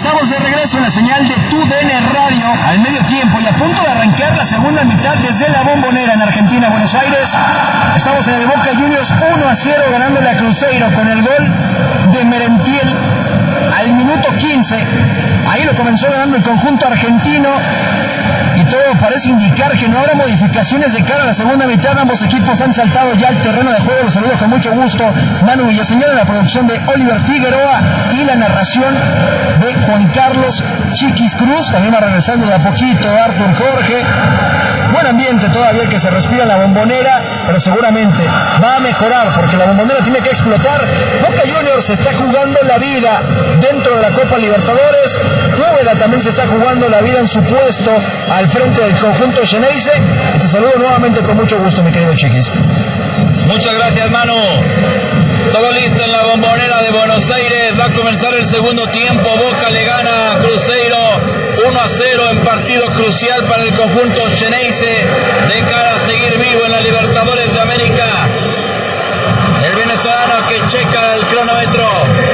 Estamos de regreso en la señal de TUDN Radio al medio tiempo y a punto de arrancar la segunda mitad desde la Bombonera en Argentina, Buenos Aires. Estamos en el Boca Juniors 1-0 ganándole a Cruzeiro con el gol de Merentiel al minuto 15. Ahí lo comenzó ganando el conjunto argentino y todo parece indicar que no habrá modificaciones de cara a la segunda mitad. Ambos equipos han saltado ya al terreno de juego. Los saludo con mucho gusto. Manu Villaseñor en la producción de Oliver Figueroa y la narración de Juan Carlos Chiquis Cruz. También va regresando de a poquito Artur Jorge. Buen ambiente todavía el que se respira en la Bombonera, pero seguramente va a mejorar porque la Bombonera tiene que explotar. Boca Juniors se está jugando la vida dentro de la Copa Libertadores. Bóveda también se está jugando la vida en su puesto al frente del conjunto Xeneize. Y te saludo nuevamente con mucho gusto, mi querido Chiquis. Muchas gracias, Manu. Todo listo en la Bombonera de Buenos Aires. Va a comenzar el segundo tiempo. Boca le gana a Cruzeiro 1-0 en partido crucial para el conjunto Xeneize de cara a seguir vivo en la Libertadores de América. El venezolano que checa el cronómetro.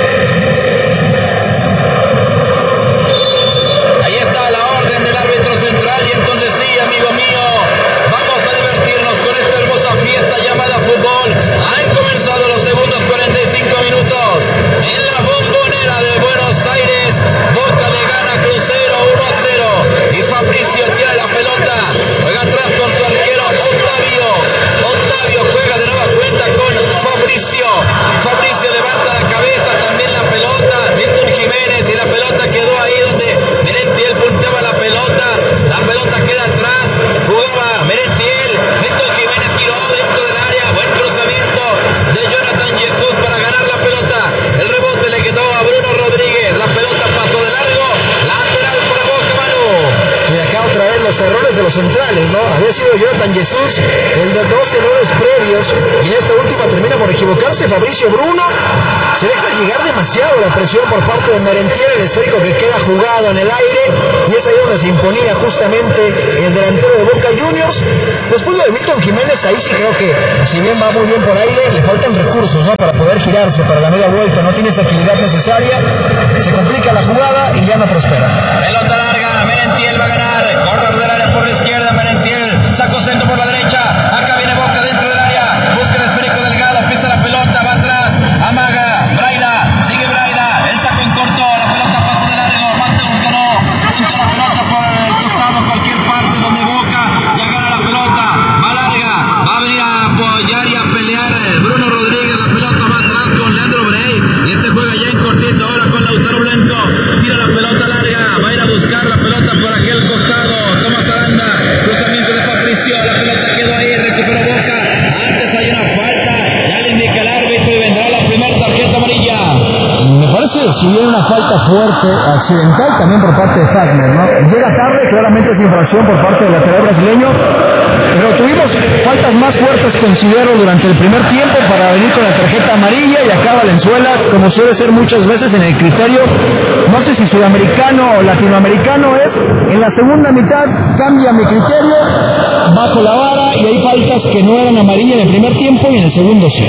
Ahí está la orden del árbitro central y entonces sí, amigo mío, vamos a divertirnos con esta hermosa fiesta llamada fútbol. Han comenzado los segundos 45 minutos en la Bombonera de Buenos Aires. Boca le gana a Cruzeiro 1-0 y Fabricio tiene la pelota, juega atrás con su arquero Otavio juega de nueva cuenta con Fabricio levanta la cabeza, también la pelota, Milton Jiménez, y la pelota quedó ahí donde Merentiel punteaba la pelota queda atrás, jugaba Merentiel, Milton Jiménez giró dentro del área, buen cruzamiento de Jonathan Jesús para ganar la pelota, el rebote le quedó a Bruno Rodríguez, la pelota pasó de largo, lateral para Boca, Manu. Y acá otra vez los errores de los centrales, ¿no? Había sido Jonathan Jesús el de 2 errores previos y en esta última termina por equivocarse Fabricio Bruno. Se deja llegar demasiado la presión por parte de Merentiel, el esférico que queda jugado en el aire, y es ahí donde se imponía justamente el delantero de Boca Juniors. Después lo de Milton Jiménez, ahí sí creo que si bien va muy bien por aire, le faltan recursos, ¿no? Para poder girarse para la media vuelta, no tiene esa agilidad necesaria, se complica la jugada y ya no prospera. Pelota larga, Merentiel va a ganar, corredor del área por la izquierda, Merentiel sacó centro por la derecha, acá viene Boca dentro del área, busca el esférico delgado, pisa la pelota, va atrás, amaga, Braida, sigue Braida, el taco en corto, la pelota pasa de largo, Mateus ganó, punta la pelota por el costado, cualquier parte donde Boca ya gana la pelota, va larga, va a venir a apoyar y a pelear Bruno Rodríguez, la pelota va atrás con Leandro Brey, y este juega ya en cortito, ahora con Lautaro Blanco, tira la pelota larga, va a ir a buscar la pelota por aquel costado, Tomás Aranda, cruzamiento de Fabricio, la pelota quedó ahí, recuperó Boca, antes hay una falta, ya le indica el árbitro y vendrá la primera tarjeta amarilla. Me parece, si bien una falta fuerte, accidental también por parte de Fagner, ¿no? Llega tarde, claramente es infracción por parte del lateral brasileño, pero tuvimos faltas más fuertes, considero, durante el primer tiempo para venir con la tarjeta amarilla, y acá Valenzuela, como suele ser muchas veces en el criterio, no sé si sudamericano o latinoamericano es, en la segunda mitad cambia mi criterio, bajo la vara, y hay faltas que no eran amarillas en el primer tiempo y en el segundo sí.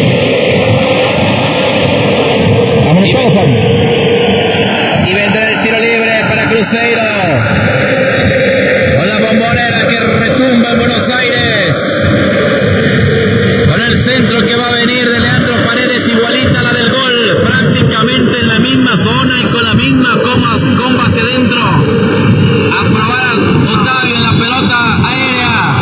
Y vendrá el tiro libre para Cruzeiro. Con la Bombonera que retumba en Buenos Aires. Con el centro que va a venir de Leandro Paredes, igualita a la del gol. Prácticamente en la misma zona y con la misma comba hacia adentro. A probar Otavio en la pelota aérea.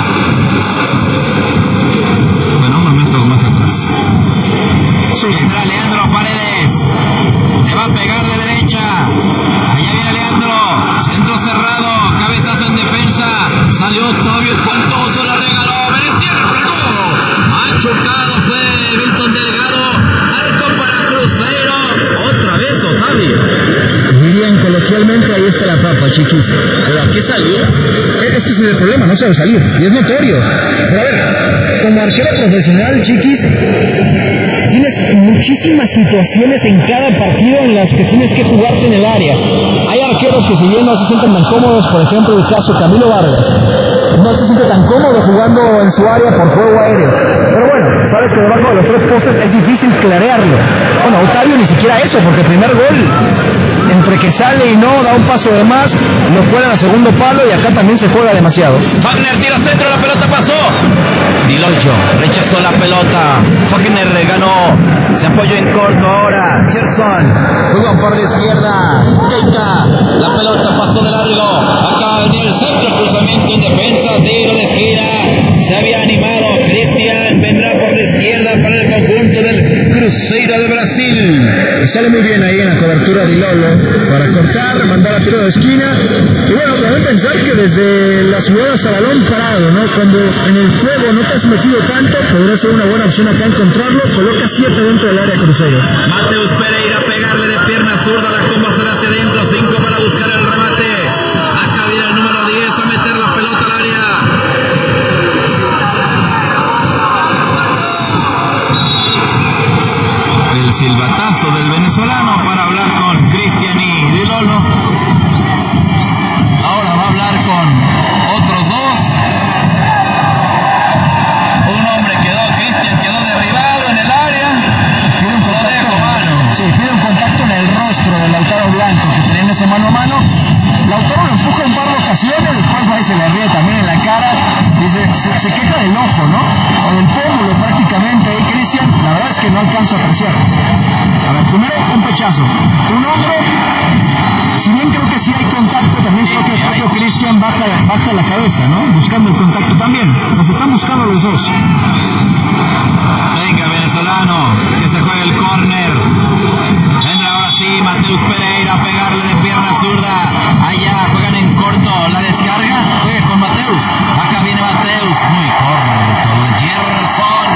Bueno, un momento más atrás. Vendrá Leandro Paredes. Le va a pegar de derecha. Allá viene Leandro. Centro cerrado. Cabezazo en defensa. Salió Otavio espantoso. La regaló. Merentiel pegó. Ha chocado. Fue Milton Delgado. Arco para Cruzeiro. Otra vez Otavio. Dirían coloquialmente, ahí está la papa, Chiquis. ¿Pero a qué salió? Es que ese es el problema, no sabe salir. Y es notorio. Pero a ver, como arquero profesional, Chiquis, tienes muchísimas situaciones en cada partido en las que tienes que jugarte en el área. Hay arqueros que si bien no se sienten tan cómodos, por ejemplo el caso Camilo Vargas, no se siente tan cómodo jugando en su área por juego aéreo. Pero bueno, sabes que debajo de los tres postes es difícil clarearlo. Bueno, Otavio ni siquiera eso, porque el primer gol, entre entre que sale y no, da un paso de más, lo cuelan a segundo palo y acá también se juega demasiado. Fagner tira centro, la pelota pasó. Dilollo rechazó la pelota. Fagner ganó. Se apoyó en corto ahora. Gerson jugó por la izquierda. Keita, la pelota pasó de largo. Acá en el centro, cruzamiento en defensa, tiro de esquina. Se había animado Cristian. Vendrá por la izquierda para el conjunto del Cruzeiro de Brasil. Y sale muy bien ahí en la cobertura de Lolo para cortar, mandar a tiro de esquina. Y bueno, también pensar que desde las jugadas a balón parado, ¿no? Cuando en el juego no te has metido tanto, podría ser una buena opción acá encontrarlo. Coloca 7 dentro del área Cruzeiro. Mateus Pereira pegarle de pierna zurda, la comba será hacia adentro, 5 para buscar el remate. Acá viene el número 10 a meter la pelota al área. El silbatazo del venezolano para hablar con Cristian y Dilolo. Ahora va a hablar con otros dos. Un hombre Cristian quedó derribado en el área. Pide un contacto, sí, pide un contacto en el rostro de Lautaro Blanco, que tenía en ese mano a mano. Lautaro lo empuja un par de ocasiones, después va y se le ríe también en la cara. Dice, se queja del ojo, ¿no? O del pómulo prácticamente ahí, Cristian. La verdad es que no alcanzo a apreciar. A ver, primero un pechazo. Un hombro, si bien creo que sí hay contacto, también creo que el propio Cristian baja la cabeza, ¿no? Buscando el contacto también. O sea, se están buscando los dos. Venga, venezolano, que se juegue el córner. Vendrá ahora sí Mateus Pereira a pegarle de pierna zurda. Allá juegan en corto, la descarga. Juegue con Mateus. Acá viene Mateus. Muy corto, lo de Gerson.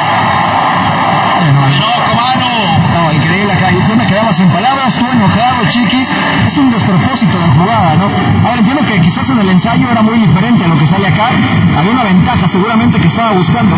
Enojo, mano. No, increíble acá. Yo me quedaba sin palabras, estuve enojado, chiquis. Es un despropósito de jugada, ¿no? A ver, entiendo que quizás en el ensayo era muy diferente a lo que sale acá. Había una ventaja seguramente que estaba buscando.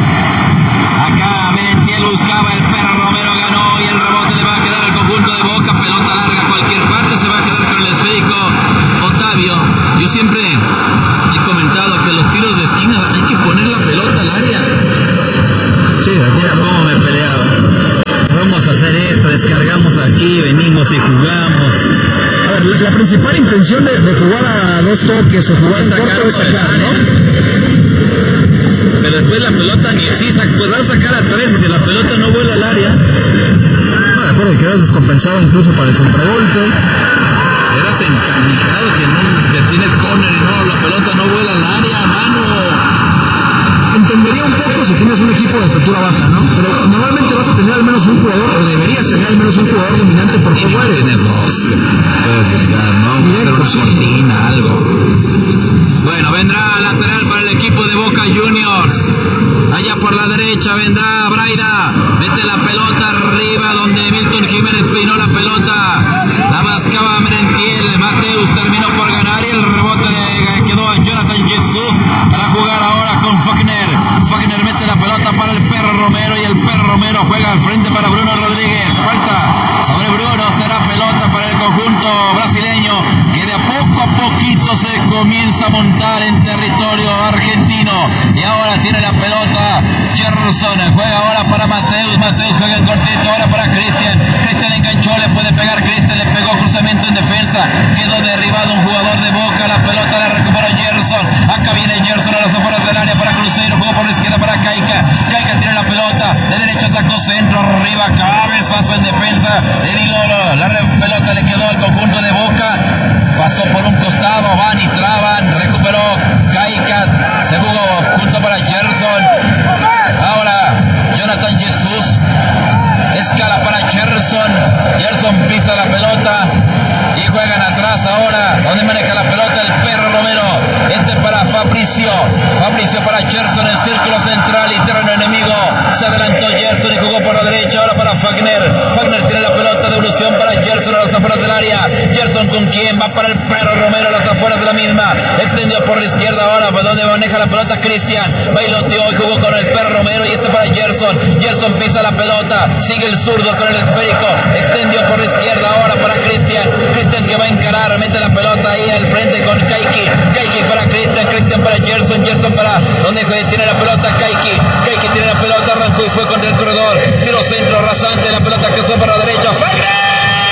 Acá Merentiel buscaba, el Perro Romero ganó y el rebote le va a quedar al conjunto de Boca. Pelota larga a cualquier parte, se va a quedar con el esférico Otavio. Yo siempre he comentado que los tiros de esquina hay que poner la pelota al área. Sí, mira cómo me peleaba. Vamos a hacer esto, descargamos aquí, venimos y jugamos. A ver, la principal intención de jugar a dos toques o jugar en corto es sacar, ¿no? Pero después la pelota ni existe, pues vas a sacar a 3 y si la pelota no vuela al área. No, de acuerdo, y quedas descompensado incluso para el contragolpe. Eras encanijado que tienes córner y no, la pelota no vuela al área, mano. Entendería un poco si tienes un equipo de estatura baja, ¿no? Pero normalmente vas a tener al menos un jugador, o deberías tener al menos un jugador dominante por juego aéreo. Tienes dos, puedes buscar, ¿no? Directo, hacer una cortina, algo. Bueno, vendrá lateral para el equipo de Boca Juniors. Allá por la derecha vendrá Braida. Mete la pelota arriba donde Milton Jiménez peinó la pelota. La mascaba Merentiel. Mateus terminó por ganar y el rebote le quedó a Jonathan Jesús para jugar ahora con Fagner. Fagner mete la pelota para el Perro Romero y el Perro Romero juega al frente para Bruno Rodríguez. Falta sobre Bruno, será pelota para el conjunto brasileño que de a poquito se comienza a montar en territorio argentino. Y ahora tiene la pelota Gerson, juega ahora para Mateus. Mateus juega en cortito ahora para Cristian. Cristian enganchó, le puede pegar. Cristian le pegó, cruzamiento en defensa. Quedó derribado un jugador de Boca. La pelota la recuperó Gerson. Acá viene Gerson a las afueras del área para Cruzeiro. Jugó por la izquierda para Caica. Caica tiene la pelota. De derecha sacó centro, arriba, cabezazo en defensa. El Igoro. La pelota le quedó al conjunto de Boca. Pasó por un costado, van y traban. Recuperó Caica. Se jugó junto para Gerson. Ahora Jonathan Jesús. Escala para Gerson. Gerson pisa la pelota y juegan atrás ahora. Donde maneja la pelota el Perro Romero. Este para Fabricio. Fabricio para Gerson, el círculo central y terreno enemigo. Se adelantó Gerson y jugó por la derecha. Ahora para Fagner. Fagner tiene la pelota, devolución para Gerson a las afueras del área. Gerson con quien va para el Perro Romero a las afueras de la misma. Extendió por la izquierda ahora, donde maneja la pelota Cristian. Bailoteó y jugó con el Perro Romero y este para Gerson. Gerson pisa la pelota. Sigue el zurdo con el esférico. Extendió por la izquierda ahora para Cristian. Cristian que va a encarar. Mete la pelota ahí al frente con Kaiki. Kaiki para Cristian. Cristian para Gerson. Gerson para donde tiene la pelota Kaiki. Kaiki tiene la pelota. Arrancó y fue contra el corredor. Tiro centro rasante. La pelota que fue para la derecha. ¡Fagner!